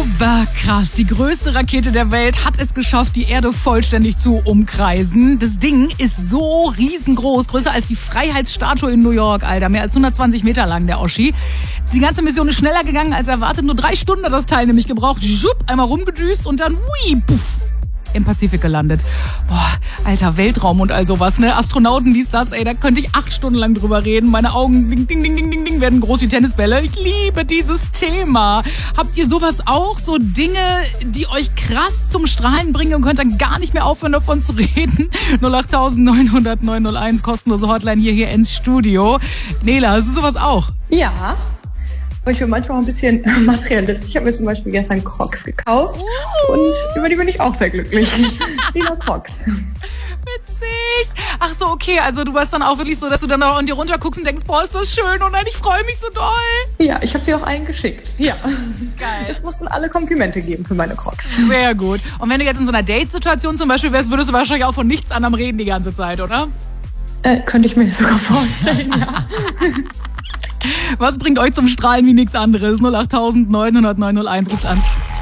Oberkrass. Die größte Rakete der Welt hat es geschafft, die Erde vollständig zu umkreisen. Das Ding ist so riesengroß, größer als die Freiheitsstatue in New York, Alter. Mehr als 120 Meter lang, der Oschi. Die ganze Mission ist schneller gegangen als erwartet. Nur 3 Stunden hat das Teil nämlich gebraucht. Schupp, einmal rumgedüst und dann, hui, puff, im Pazifik gelandet. Boah, alter, Weltraum und all sowas, ne? Astronauten, dies, das, ey, da könnte ich 8 Stunden lang drüber reden. Meine Augen, ding, ding, ding, ding, ding, ding, werden groß wie Tennisbälle. Ich liebe dieses Thema. Habt ihr sowas auch? So Dinge, die euch krass zum Strahlen bringen und könnt dann gar nicht mehr aufhören, davon zu reden? 08900 901, kostenlose Hotline hier ins Studio. Nela, hast du sowas auch? Ja. Aber ich bin manchmal auch ein bisschen materialistisch. Ich habe mir zum Beispiel gestern Crocs gekauft und über die bin ich auch sehr glücklich. Lila Crocs. Witzig. Ach so, okay, also du warst dann auch wirklich so, dass du dann auch an dir runter guckst und denkst, boah, ist das schön und dann ich freue mich so doll. Ja, ich habe sie auch allen geschickt. Ja. Geil. Es mussten alle Komplimente geben für meine Crocs. Sehr gut. Und wenn du jetzt in so einer Date-Situation zum Beispiel wärst, würdest du wahrscheinlich auch von nichts anderem reden die ganze Zeit, oder? Könnte ich mir sogar vorstellen, ja. Was bringt euch zum Strahlen wie nichts anderes? 08900 901, ruft an.